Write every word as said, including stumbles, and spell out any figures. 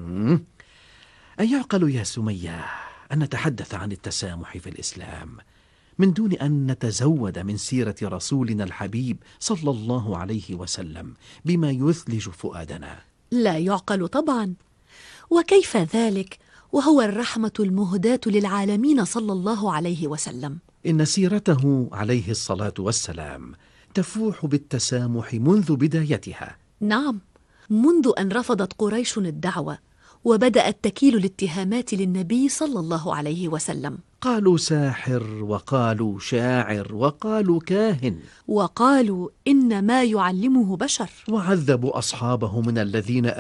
مم. أيعقل يا سمية أن نتحدث عن التسامح في الإسلام من دون أن نتزود من سيرة رسولنا الحبيب صلى الله عليه وسلم بما يثلج فؤادنا؟ لا يعقل طبعا. وكيف ذلك وهو الرحمة المهداة للعالمين صلى الله عليه وسلم؟ إن سيرته عليه الصلاة والسلام تفوح بالتسامح منذ بدايتها. نعم، منذ أن رفضت قريش الدعوة وبدأت تكيل الاتهامات للنبي صلى الله عليه وسلم. قالوا ساحر، وقالوا شاعر، وقالوا كاهن، وقالوا إن ما يعلمه بشر، وعذبوا أصحابه من الذين